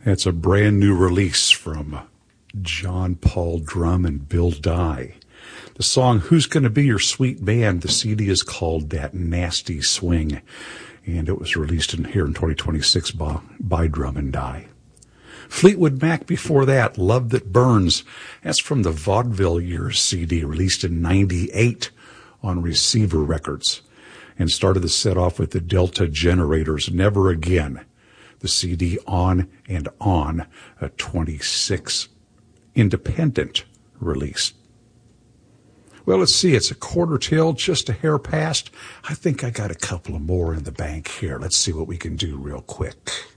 It's a brand new release from John Paul Drum and Bill Dye. The song Who's Gonna Be Your Sweet Band, the CD is called That Nasty Swing, and it was released here in 2026 by Drum and Dye. Fleetwood Mac before that, Love That Burns. That's from the Vaudeville Years CD, released in 98 on Receiver Records, and started the set off with the Delta Generators, Never Again. The CD On and On, a 26 independent release. Well, let's see, it's a quarter till, just a hair past. I think I got a couple of more in the bank here. Let's see what we can do real quick.